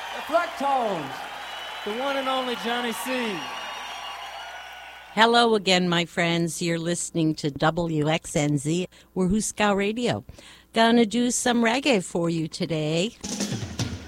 The Flecktones, the one and only Johnny C. Hello again, my friends. You're listening to WXNZ, Wahooska Radio. Gonna do some reggae for you today.